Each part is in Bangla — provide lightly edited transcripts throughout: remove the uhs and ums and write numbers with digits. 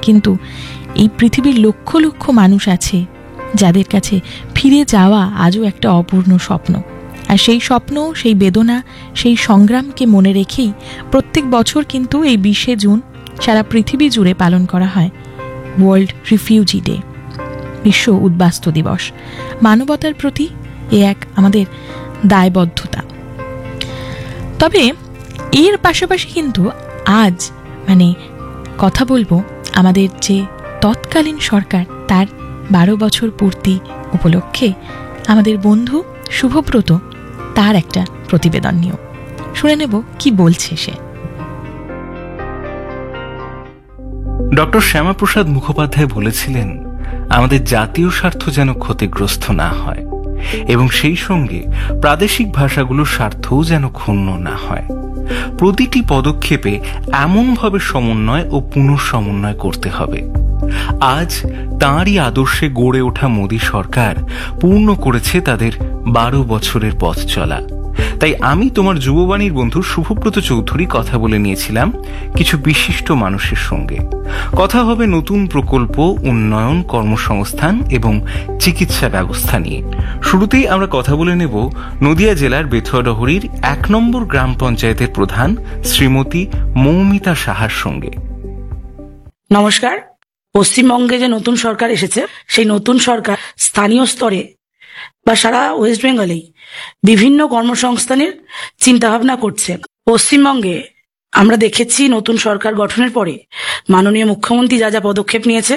কিন্তু এই পৃথিবীর লক্ষ লক্ষ মানুষ আছে যাদের কাছে ফিরে যাওয়া আজও একটা অপূর্ণ স্বপ্ন। আর সেই স্বপ্ন, সেই বেদনা, সেই সংগ্রামকে মনে রেখেই প্রত্যেক বছর কিন্তু এই 20শে জুন সারা পৃথিবী জুড়ে পালন করা হয় ওয়ার্ল্ড রিফিউজি ডে, বিশ্ব উদ্বাস্তু দিবস। মানবতার প্রতি এ এক আমাদের দায়বদ্ধতা। তবে এর পাশাপাশি কিন্তু আজ কথা বলবো আমাদের যে তৎকালীন সরকার, তার 12 বছর পূর্তি উপলক্ষে আমাদের বন্ধু শুভব্রত তার একটা প্রতিবেদন নিয়েও শুনে নেব কি বলছে সে। ডক্টর শ্যামাপ্রসাদ মুখোপাধ্যায় বলেছিলেন, আমাদের জাতীয় স্বার্থ যেন ক্ষতিগ্রস্ত না হয় এবং সেই সঙ্গে প্রাদেশিক ভাষাগুলোর স্বার্থও যেন ক্ষুণ্ণ না হয়। প্রতিটি পদক্ষেপে এমনভাবে সমন্বয় ও পুনঃসমন্বয় করতে হবে। আজ তাঁরই আদর্শে গড়ে ওঠা মোদী সরকার পূর্ণ করেছে তাদের 12 বছরের পথ চলা। তাই আমি তোমার যুববাণীর বন্ধু শুভব্রত চৌধুরী কথা বলে নিয়েছিলাম কিছু বিশিষ্ট মানুষের সঙ্গে। কথা হবে নতুন প্রকল্প, উন্নয়ন, কর্মসংস্থান এবং চিকিৎসা ব্যবস্থা নিয়ে। শুরুতেই আমরা কথা বলে নেব নদিয়া জেলার বেথুয়াডহরির 1 নম্বর গ্রাম পঞ্চায়েতের প্রধান শ্রীমতী মৌমিতা সাহার সঙ্গে। নমস্কার। পশ্চিমবঙ্গে যে নতুন সরকার এসেছে, সেই নতুন সরকার স্থানীয় স্তরে বা সারা ওয়েস্ট বেঙ্গলেই বিভিন্ন কর্মসংস্থানের চিন্তাভাবনা করছে। পশ্চিমবঙ্গে আমরা দেখেছি নতুন সরকার গঠনের পরে মাননীয় মুখ্যমন্ত্রী যা যা পদক্ষেপ নিয়েছে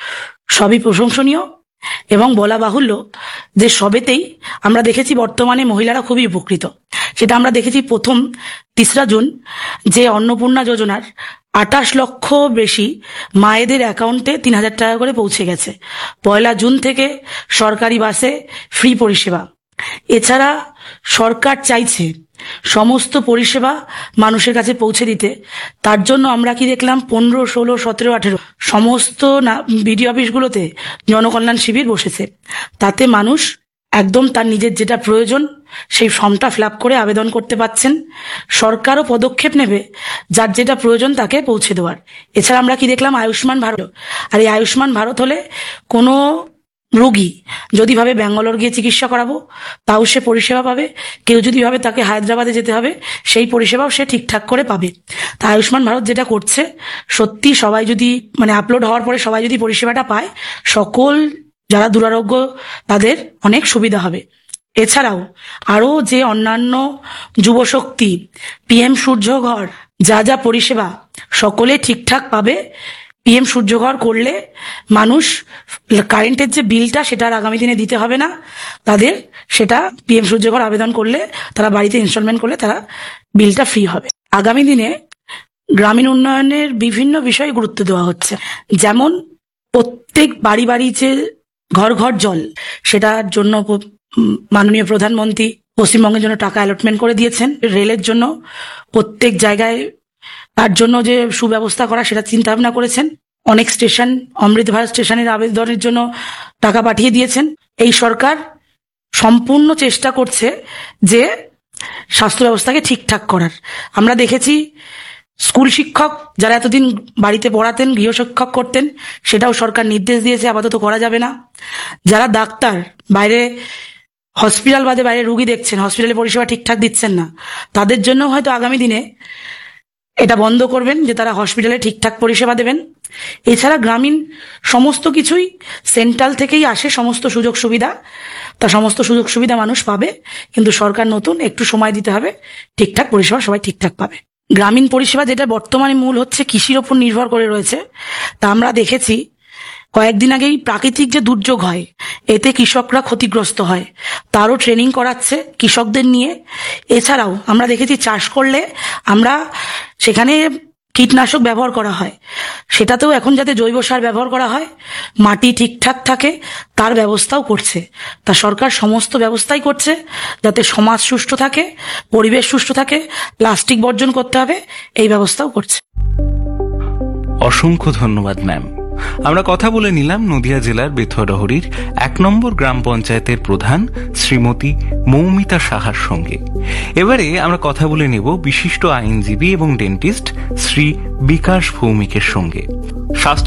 সবই প্রশংসনীয় এবং বলা বাহুল্য যে সবেতেই আমরা দেখেছি বর্তমানে মহিলারা খুবই উপকৃত। সেটা আমরা দেখেছি প্রথম 3রা জুন যে অন্নপূর্ণা যোজনার 28 লক্ষ বেশি মায়েদের অ্যাকাউন্টে 3000 টাকা করে পৌঁছে গেছে। 1 জুন থেকে সরকারি বাসে ফ্রি পরিষেবা। এছাড়া সরকার চাইছে সমস্ত পরিষেবা মানুষের কাছে পৌঁছে দিতে। তার জন্য আমরা কি দেখলাম, 15, 16, 17, 18 সমস্ত বিডিও অফিসগুলোতে জনকল্যাণ শিবির বসেছে। তাতে মানুষ একদম তার নিজের যেটা প্রয়োজন সেই ফর্মটা ফিল আপ করে আবেদন করতে পারছেন। সরকারও পদক্ষেপ নেবে যার যেটা প্রয়োজন তাকে পৌঁছে দেওয়ার। এছাড়া আমরা কি দেখলাম, আয়ুষ্মান ভারত। আর এই আয়ুষ্মান ভারত হলে কোনো রোগী যদি ভাবে ব্যাঙ্গালোর গিয়ে চিকিৎসা করাবো তাও সে পরিষেবা পাবে। কেউ যদি ভাবে তাকে হায়দ্রাবাদে যেতে হবে সেই পরিষেবাও সে ঠিকঠাক করে পাবে। তা আয়ুষ্মান ভারত যেটা করছে, সত্যি সবাই যদি আপলোড হওয়ার পরে সবাই যদি পরিষেবাটা পায়, সকল যারা দুরারোগ্য তাদের অনেক সুবিধা হবে। এছাড়াও আরো যে অন্যান্য যুবশক্তি, PM সূর্যঘর, যা যা পরিষেবা সকলে ঠিকঠাক পাবে। PM সূর্যঘর করলে মানুষ কারেন্টের যে বিলটা সেটা আর আগামী দিনে দিতে হবে না তাদের। সেটা PM সূর্যঘর আবেদন করলে, তারা বাড়িতে ইনস্টলমেন্ট করলে তারা বিলটা ফ্রি হবে। আগামী দিনে গ্রামীণ উন্নয়নের বিভিন্ন বিষয়ে গুরুত্ব দেওয়া হচ্ছে। যেমন প্রত্যেক বাড়ি বাড়ি যে ঘর ঘর জল, সেটার জন্য মাননীয় প্রধানমন্ত্রী পশ্চিমবঙ্গের জন্য টাকা অ্যালটমেন্ট করে দিয়েছেন। রেলের জন্য প্রত্যেক জায়গায় তার জন্য যে সুব্যবস্থা করা সেটা চিন্তা ভাবনা করেছেন। অনেক স্টেশন, অমৃত ভারত স্টেশনের আবেদনের জন্য টাকা পাঠিয়ে দিয়েছেন। এই সরকার সম্পূর্ণ চেষ্টা করছে যে স্বাস্থ্য ব্যবস্থাকে ঠিকঠাক করার। আমরা দেখেছি স্কুল শিক্ষক যারা এতদিন বাড়িতে পড়াতেন, গৃহশিক্ষক করতেন, সেটাও সরকার নির্দেশ দিয়েছে আপাতত করা যাবে না। যারা ডাক্তার বাইরে হসপিটাল বাদে বাইরে রুগী দেখছেন, হসপিটালে পরিষেবা ঠিকঠাক দিচ্ছেন না, তাদের জন্য হয়তো আগামী দিনে এটা বন্ধ করবেন যে তারা হসপিটালে ঠিকঠাক পরিষেবা দেবেন। এছাড়া গ্রামীণ সমস্ত কিছুই সেন্ট্রাল থেকেই আসে, সমস্ত সুযোগ সুবিধা। তা সমস্ত সুযোগ সুবিধা মানুষ পাবে, কিন্তু সরকার নতুন, একটু সময় দিতে হবে, ঠিকঠাক পরিষেবা সবাই ঠিকঠাক পাবে। গ্রামীণ পরিষেবা যেটা বর্তমানে মূল হচ্ছে কৃষির ওপর নির্ভর করে রয়েছে। তা আমরা দেখেছি কয়েকদিন আগেই প্রাকৃতিক যে দুর্যোগ হয় এতে কৃষকরা ক্ষতিগ্রস্ত হয়, তারও ট্রেনিং করাচ্ছে কৃষকদের নিয়ে। এছাড়াও আমরা দেখেছি চাষ করলে আমরা সেখানে কীটনাশক ব্যবহার করা হয়, সেটাতেও এখন যাতে জৈব সার ব্যবহার করা হয়, মাটি ঠিকঠাক থাকে, তার ব্যবস্থাও করছে। তা সরকার সমস্ত ব্যবস্থাই করছে যাতে সমাজ সুষ্ঠু থাকে, পরিবেশ সুষ্ঠু থাকে, প্লাস্টিক বর্জন করতে হবে, এই ব্যবস্থাও করছে। অসংখ্য ধন্যবাদ ম্যাম। আমরা কথা বলে নিলাম নদিয়া জেলার বেথুয়াডহরির 1 নম্বর গ্রাম পঞ্চায়েতের প্রধান শ্রীমতী মৌমিতা সাহার সঙ্গে। এবারে আমরা কথা বলে নেব বিশিষ্ট আইনজীবী এবং ডেন্টিস্ট শ্রী বিকাশ ভৌমিকের সঙ্গে। স্বাস্থ্য